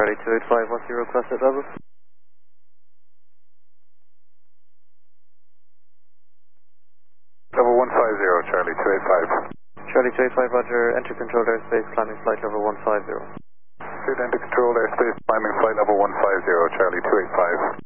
Charlie 285, what's your requested level? Level 150, Charlie 285. Charlie 285, roger, enter controlled airspace, climbing flight level 150. Cleared enter controlled airspace, climbing flight level 150, Charlie 285.